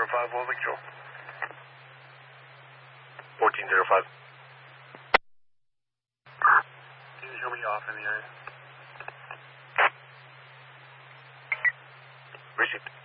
1405, Wolf Control. 1405. Can you show me off in the area? Received.